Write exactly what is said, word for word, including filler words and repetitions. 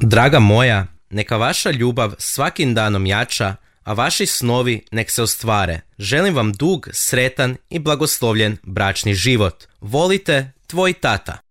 Draga moja, neka vaša ljubav svakim danom jača, a vaši snovi nek se ostvare. Želim vam dug, sretan i blagoslovljen bračni život. Volite, tvoj tata.